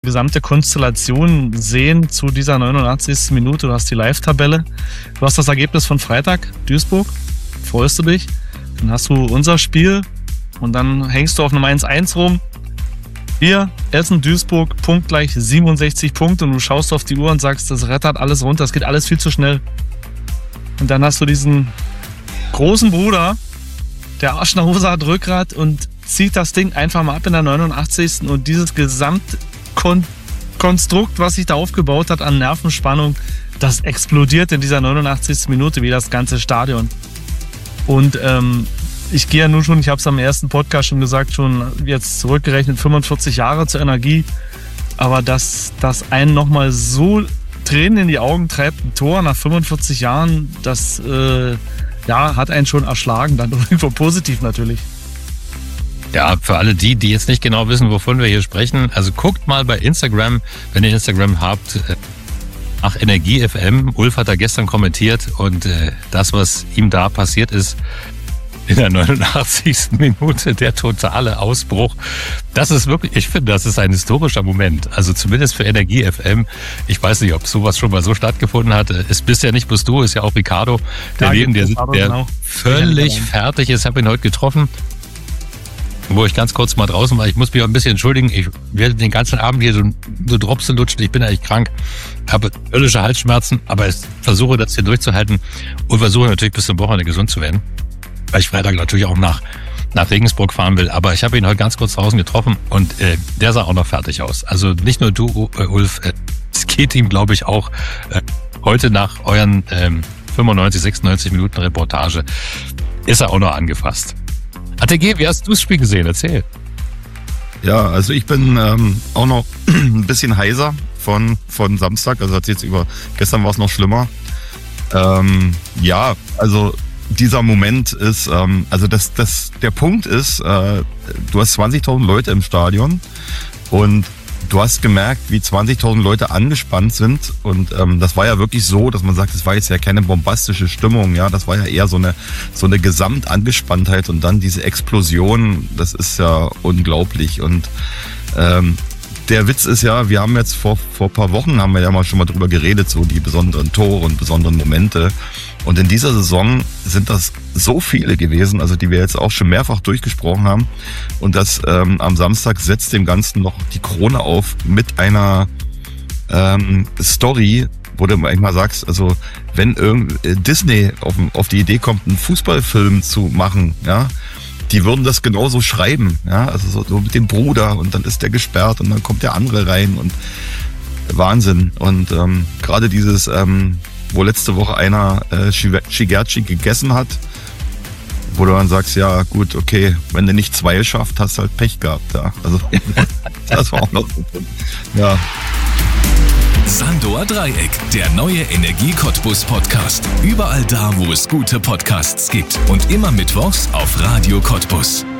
gesamte Konstellation sehen zu dieser 89. Minute. Du hast die Live-Tabelle. Du hast das Ergebnis von Freitag, Duisburg. Freust du dich? Dann hast du unser Spiel und dann hängst du auf Nummer 1-1 rum. Hier, Essen, Duisburg, punktgleich 67 Punkte und du schaust auf die Uhr und sagst, das rettert alles runter, das geht alles viel zu schnell. Und dann hast du diesen großen Bruder, der Arsch nach Hose hat Rückgrat und zieht das Ding einfach mal ab in der 89. Und dieses Gesamtkonstrukt, was sich da aufgebaut hat an Nervenspannung, das explodiert in dieser 89. Minute wie das ganze Stadion. Und ich gehe ja nun schon, ich habe es am ersten Podcast schon gesagt, schon jetzt zurückgerechnet 45 Jahre zur Energie. Aber dass das einen nochmal so Tränen in die Augen treibt, ein Tor nach 45 Jahren, das hat einen schon erschlagen, dann irgendwo positiv natürlich. Ja, für alle die jetzt nicht genau wissen, wovon wir hier sprechen, also guckt mal bei Instagram, wenn ihr Instagram habt, nach Energie FM. Ulf hat da gestern kommentiert und das, was ihm da passiert ist, in der 89. Minute, der totale Ausbruch. Das ist wirklich, ich finde, das ist ein historischer Moment. Also zumindest für Energie FM. Ich weiß nicht, ob sowas schon mal so stattgefunden hat. Es bist ja nicht bloß du, ist ja auch Ricardo, der neben dir sitzt, der völlig fertig ist. Ich habe ihn heute getroffen, wo ich ganz kurz mal draußen war. Ich muss mich auch ein bisschen entschuldigen. Ich werde den ganzen Abend hier so Dropse lutschen. Ich bin eigentlich krank, habe höllische Halsschmerzen, aber ich versuche das hier durchzuhalten und versuche natürlich bis zum Wochenende gesund zu werden, weil ich Freitag natürlich auch nach Regensburg fahren will. Aber ich habe ihn heute ganz kurz draußen getroffen und der sah auch noch fertig aus. Also nicht nur du, Ulf, es geht ihm, glaube ich, auch heute nach euren 95, 96 Minuten Reportage ist er auch noch angefasst. ATG, wie hast du das Spiel gesehen? Erzähl. Ja, also ich bin auch noch ein bisschen heiser von Samstag. Also hat jetzt gestern war es noch schlimmer. Also dieser Moment ist, der Punkt ist, du hast 20.000 Leute im Stadion und du hast gemerkt, wie 20.000 Leute angespannt sind und das war ja wirklich so, dass man sagt, das war jetzt ja keine bombastische Stimmung, ja, das war ja eher so eine Gesamtangespanntheit und dann diese Explosion, das ist ja unglaublich und der Witz ist ja, wir haben jetzt vor ein paar Wochen haben wir ja schon mal drüber geredet, so die besonderen Tore und besonderen Momente. Und in dieser Saison sind das so viele gewesen, also die wir jetzt auch schon mehrfach durchgesprochen haben. Und das am Samstag setzt dem Ganzen noch die Krone auf mit einer Story, wo du manchmal sagst, also wenn Disney auf die Idee kommt, einen Fußballfilm zu machen, ja, die würden das genauso schreiben, ja, also so mit dem Bruder und dann ist der gesperrt und dann kommt der andere rein und Wahnsinn. Und gerade dieses, wo letzte Woche einer Shigerchi gegessen hat, wo du dann sagst, ja gut, okay, wenn du nicht 2 schafft, hast du halt Pech gehabt, ja. Also das war auch noch ja. Sanddorfer Dreieck, der neue Energie Cottbus Podcast. Überall da, wo es gute Podcasts gibt und immer mittwochs auf Radio Cottbus.